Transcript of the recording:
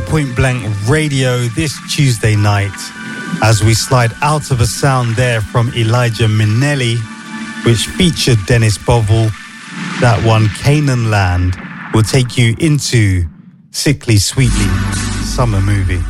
Point Blank Radio this Tuesday night as we slide out of a sound there from Elijah Minnelli, which featured Dennis Bovell. That one, Canaan Land, will take you into Sickly Sweetly, summer movie.